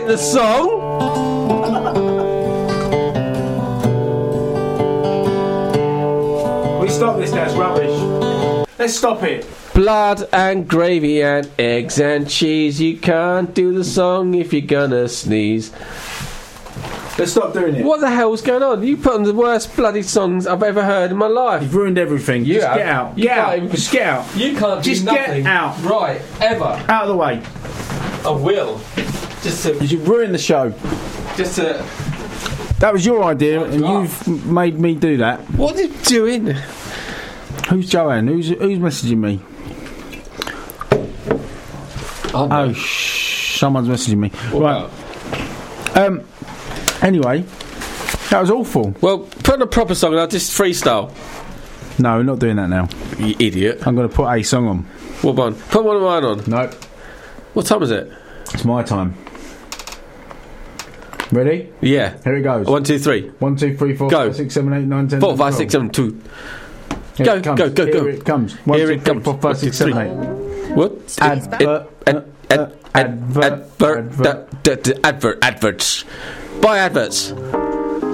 it, the song. We stop this now, it's rubbish. Let's stop it. Blood and gravy and eggs and cheese. You can't do the song if you're gonna sneeze. Let's stop doing it. What the hell's going on? You put on the worst bloody songs I've ever heard in my life. You've ruined everything. You Just have. get out. You Get can't out. even- Just get out. You can't Just do nothing. get out. Right, ever. Out of the way. I will. Just to... You've ruined the show. Just to... That was your idea, and you you've made me do that. What are you doing? Who's Joanne? Who's messaging me? Oh, someone's messaging me. Right. Anyway, that was awful. Well, put on a proper song and I'll just freestyle. No, we're not doing that now. You idiot. I'm going to put a song on. What one? Put one of mine on. No, What time is it? it's my time. Ready? Yeah. Here it goes. 1, 2, 3. 1, 2, 3, 4, Go. 5, 6, 7, 8, 9, 10, 4, 11, 5, 12. 6, 7, 2. Here Go, it comes. go, go, go. Here it comes. 1, Here 2, it 3, comes. 4, 5, 6, 7, 8. What? Adverts. Adverts. Buy adverts.